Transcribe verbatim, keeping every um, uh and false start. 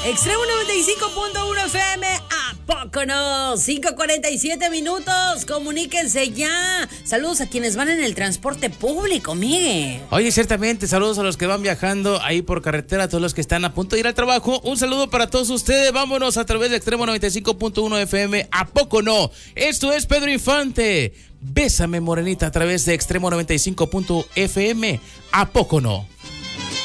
Extremo noventa y cinco punto uno F M, ¿a poco no? cinco cuarenta y siete minutos, comuníquense ya. Saludos a quienes van en el transporte público, Miguel. Oye, ciertamente, saludos a los que van viajando ahí por carretera, a todos los que están a punto de ir al trabajo. Un saludo para todos ustedes, vámonos a través de Extremo noventa y cinco punto uno F M, ¿a poco no? Esto es Pedro Infante, Bésame Morenita a través de Extremo noventa y cinco punto F M, ¿a poco no?